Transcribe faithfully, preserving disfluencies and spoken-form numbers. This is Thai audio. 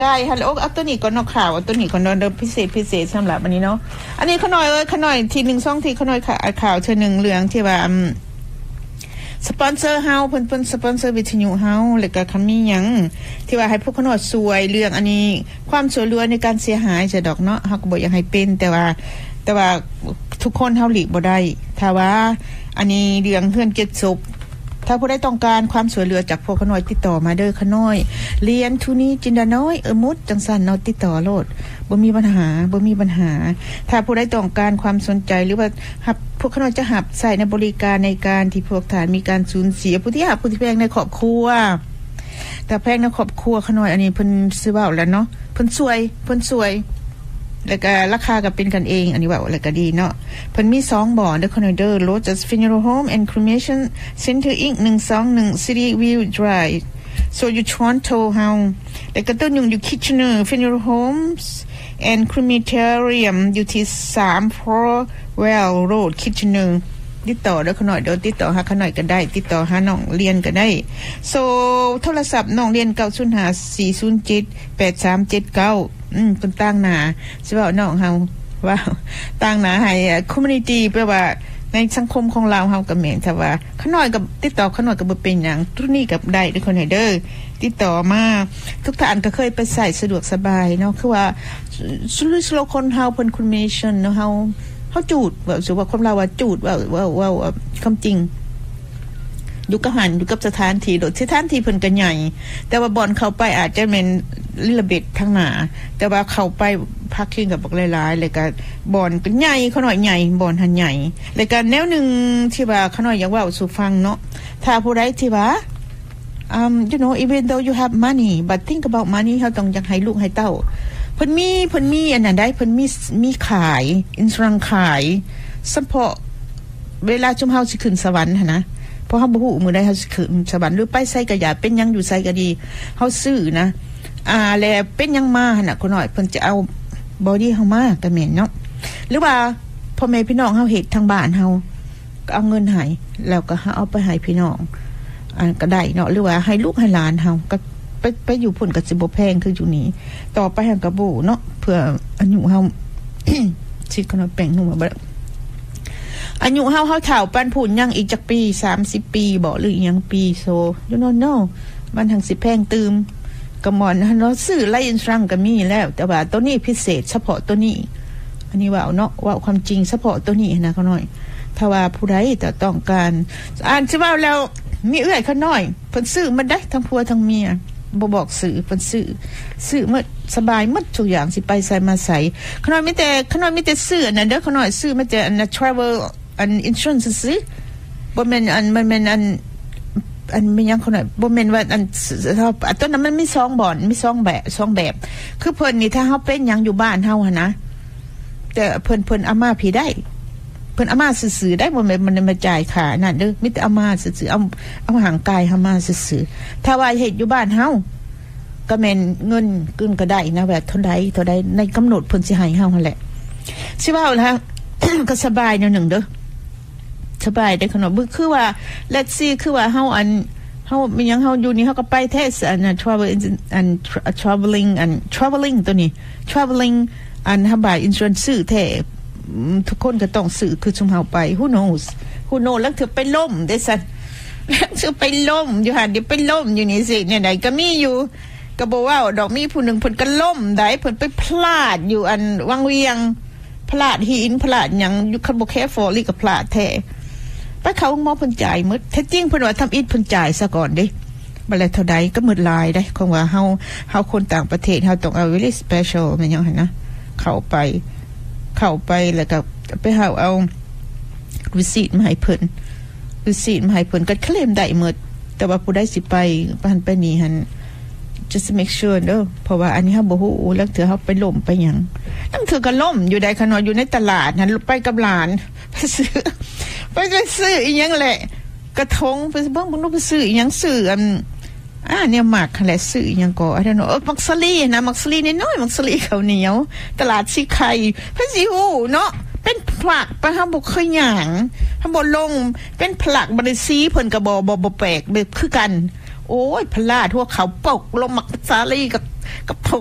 ได้ฮัลโหลเอาตัวนี้ก่อนเนาะข่าวเอาตัวนี้ก่อนเนาะพิเศษพิเศษสำหรับอันนี้เนาะอันนี้ขน่อยเอ้ยขน่อยทีหนึ่งสองทีขน่อยข่าวข่าวเธอหนึ่งเรื่องที่ว่าสปอนเซอร์เฮาเพิ่นเพิ่นสปอนเซอร์วิทยุเฮาแล้วก็คำมีหยังที่ว่าให้พวกขน่อยสวยเรื่องอันนี้ความสวยรวยในการเสียหายจะดอกเนาะเฮาก็บ่อยากให้เป็นแต่ว่าแต่ว่าทุกคนเฮาหลีกบ่ได้ถ้าว่าอันนี้เรื่องเฮือนเก็บศพถ้าผู้ใดต้องการความสวยเหลือจากพวกขน้อยติดต่อมาเด้อขน้อยเรียนทุนี้จินดาน้อยเออมุดจังซั่นเนาะติดต่อโลดบ่มีปัญหาบ่มีปัญหาถ้าผู้ใดต้องการความสนใจหรือว่ารับพวกขน้อยจะรับใช้ในบริการในการที่พวกฐานมีการสูญเสียผู้ที่รับผู้ที่แพงในครอบครัวแต่แพงในครอบครัวขน้อยอันนี้เพิ่นซื้อเว้าแล้วเนาะเพิ่นสวยเพิ่นสวยแล้วก็ราคาก็เป็นกันเองอันนี้ว่าแล้วก็ดีเนาะเพิ่นมีสองบ่อเด้อคอนโด Lotus Funeral Home and Cremation Center Incorporated หนึ่งสองหนึ่ง City View Drive so you Toronto เฮาแล้วก็ตัวนึงอยู่ Kitchener Funeral Homes and Crematorium อยู่ที่สาม Forwell Road Kitchener ติดต่อเด้อขน่อยเดี๋ยวติดต่อหาขน่อยก็ได้ติดต่อหาน้องเรียนก็ได้ so โทรศัพท์น้องเรียนเก้าศูนย์ห้า สี่ศูนย์เจ็ด แปดสามเจ็ดเก้าอืมเพิ่นตั้งหน้าสิว่าน้องเฮาว่าตั้งหน้าให้คอมมูนิตี้แปลว่าในสังคมของเราเฮาก็แม่นถ้าว่าขน้อยก็ติดต่อขน้อยก็บ่เป็นหยังทุกนี้ก็ได้ทุกคนให้เด้อติดต่อมาทุกท่านก็เคยไปใช้สะดวกสบายเนาะคือว่าสุลุสโลคนเฮาเพิ่นคอมมิชชั่นเนาะเฮาเฮาจูดว่าสิว่าคนเราว่าจูดว่าว่าว่าคำจริงอยู่กับหันอยู่กับสถานที่โดดสถานที่เพิ่นก็ใหญ่แต่ว่าบ่อนเข้าไปอาจจะแม่นลิละเบ็ดทางหน้าแต่ว่าเข้าไปพักคิงกับบักหลายๆแล้วก็บ่อนก็ใหญ่เขาหน่อยใหญ่บ่อนหันใหญ่แล้วก็แนวนึงที่ว่าเขาหน่อยอยากเว้าสู่ฟังเนาะถ้าผู้ใดที่ว่า um you know even though you have money but think about money เฮาต้องอยากให้ลูกให้เต้าเพิ่นมีเพิ่นมีอันนั้นได้เพิ่นมีมีขายอินทรังขายเฉพาะเวลาจุมเฮาสิขึ้นสวรรค์หั่นนะเพราะเฮาบ่ฮู้มื้อใดเฮาสิขึ้นสวรรค์หรือไปไสก็อย่าเป็นหยังอยู่ไสก็ดีเฮาซื้อนะอ่าแล้วเป็นหยังมาหั่นน่ะคนน้อยเพิ่นจะเอาบอดี้เฮามาก็แม่นเนาะหรือว่าพ่อแม่พี่น้องเฮาเฮ็ดทางบ้านเฮาก็เอาเงินให้แล้วก็เอาไปให้พี่น้องอันก็ได้เนาะหรือว่าให้ลูกให้หลานเฮาก็ไปไปอยู่พุ่นก็สิบ่แพงคืออยู่นี่ต่อไปหันก็บ่เนาะเพื่ออายุเฮา สิคนน้อยแป้งนุ่มบ่อายุเฮาเฮาเฒ่าปานพุ่นยังอีกจักปีสามสิบปีบ่หรืออีหยังปีโซ you don't know มันทั้งสิแพงตืมก็หมอนเนาะซื้อไลน์ซังก็มีแล้วแต่ว่าตัวนี้พิเศษเฉพาะตัวนี้อันนี้ว่าเนาะว่าความจริงเฉพาะตัวนี้นะเขาน้อยถ้าว่าผู้ใดจะต้องการอ่านสิว่าแล้วมีเอื้อยเขาน้อยเพิ่นซื้อมาได้ทั้งผัวทั้งเมียบ่บอกซื้อเพิ่นซื้อซื้อหมดสบายหมดทุกอย่างสิไปใส่มาใส่เขาน้อยมีแต่เขาน้อยมีแต่ซื้ออันนั้นเด้อเขาน้อยซื้อมาแต่อัน travel อัน insurance ซื้อบ่แม่นอันมันแม่นอันอันมีหยังเขาน่ะบ่แม่นว่าอันต้นนั้นมันมีสองบ่อนมีสองแบบสองแบบคือเพิ่นนี่ถ้าเฮาเป็นหยังอยู่บ้านเฮาหั่นนะแต่เพิ่นเพิ่นเอามาพี่ได้เพิ่นเอามาซื่อๆได้บ่แม่นมันมาจ่ายค่านั่นเด้อมีแต่เอามาซื่อๆเอาเอาห่างกายเฮามาซื่อๆถ้าว่าเฮ็ดอยู่บ้านเฮาก็แม่นเงินกึ่งก็ได้นะแบบเท่าใดเท่าใดในกำหนดเพิ่นสิให้เฮาหั่นแหละสิว่าแล้ว ก็สบายแนวนึงเด้อสบายได้ขนาดบึคือว่า let's see คือว่าเฮาอันเฮามีหยังเฮาอยู่นี่เฮาก็ไปแท้อัน travel อัน traveling อัน traveling ตัวนี้ traveling อันเฮาบาย insurance ซื้อแท้ทุกคนก็ต้องซื้อคือชุมเฮาไป who knows who knows แล้วเธอไปล่มได้ซั่นแล้วเธอไปล่มอยู่หั่นเดี๋ยวไปล่มอยู่นี่สิเนี่ยไหนก็มีอยู่ก็บ่ว่าดอกมีผู้นึงเพิ่นก็ล่มได้เพิ่นไปพลาดอยู่อันวังเวียงพลาดหินพลาดหยังอยู่คันบ่แค่ฟอลี่ก็พลาดแท้ไปเขาหมอเพิ่นจ่ายหมดแท้จริงเพิ่นว่าทำอิฐเพิ่นจ่ายซะก่อนเด้บ่แล้วเท่าใดก็หมดลายได้คงว่าเฮาเฮาคนต่างประเทศเฮาต้องเอา very special แม่นหยังหั่นนะเข้าไปเข้าไปแล้วก็ไปหาเอา receipt มาให้เพิ่น receipt มาให้เพิ่นก็เคลมได้หมดแต่ว่าผู้ใดสิไปปานไปนี่หั่น just make sure เด้อเพราะว่าอันนี้เฮาบ่ฮู้แล้วเถื่อเฮาไปล้มไปหยังนำเถื่อก็ล้มอยู่ได้ขนาดอยู่ในตลาดหั่นไปกับหลานไปซื้อไปซื้ออีหยังแหละกระทงไปเบิ่งเบิ่งดูไปซื้ออีหยังซื้ออันอ่าเนี่ยหมักแหละซื้ออีหยังก็I don't knowเออมักสลีนะมักสลีน้อยๆมักสลีข้าวเหนียวตลาดสิไข่เพิ่นสิฮู้เนาะเป็นผลักไปเฮาบ่เคยหยังเฮาบ่ลงเป็นผลักบ่ได้ซีเพิ่นก็บ่บ่บ่แปลกแบบคือกันโอ้ยพลาดทั่วเขาปกลงมักสาลีกับกับ